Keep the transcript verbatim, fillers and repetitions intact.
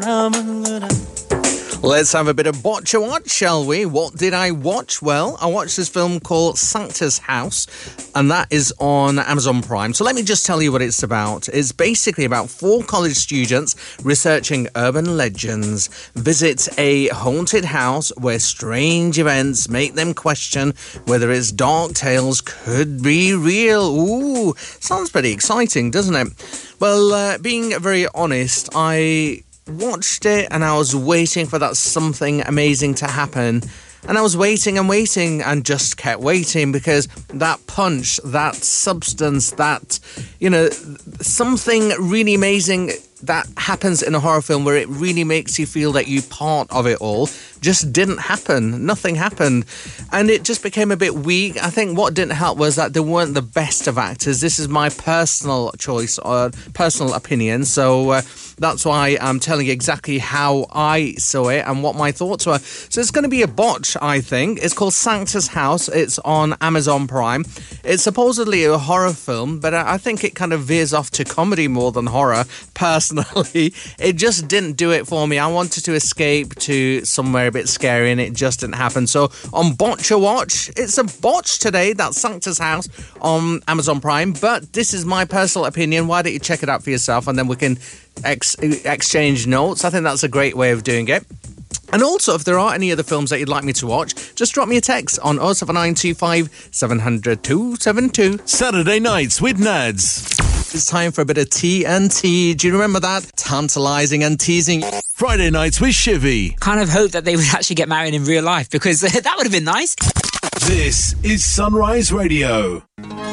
Let's have a bit of watch a watch, shall we? What did I watch? Well, I watched this film called Sanctus House, and that is on Amazon Prime. So let me just tell you what it's about. It's basically about four college students researching urban legends, visit a haunted house where strange events make them question whether its dark tales could be real. Ooh, sounds pretty exciting, doesn't it? Well, uh, being very honest, I watched it and I was waiting for that something amazing to happen, and I was waiting and waiting and just kept waiting, because that punch, that substance, that, you know, something really amazing that happens in a horror film where it really makes you feel that you're part of it all just didn't happen. Nothing happened. And it just became a bit weak. I think what didn't help was that they weren't the best of actors. This is my personal choice or personal opinion. So uh, that's why I'm telling you exactly how I saw it and what my thoughts were. So it's going to be a botch, I think. It's called Sanctus House. It's on Amazon Prime. It's supposedly a horror film, but I think it kind of veers off to comedy more than horror, personally. It just didn't do it for me. I wanted to escape to somewhere a bit scary, and it just didn't happen. So on Botch a Watch, it's a botch today. That's Sanctus House on Amazon Prime. But this is my personal opinion. Why don't you check it out for yourself, and then we can ex- exchange notes. I think that's a great way of doing it. And also, if there are any other films that you'd like me to watch, just drop me a text on oh seven nine two five seven hundred two seven two. Saturday Nights with Nads. It's time for a bit of T N T. Do you remember that? Tantalising and teasing. Friday Nights with Shivy. Kind of hope that they would actually get married in real life, because that would have been nice. This is Sunrise Radio.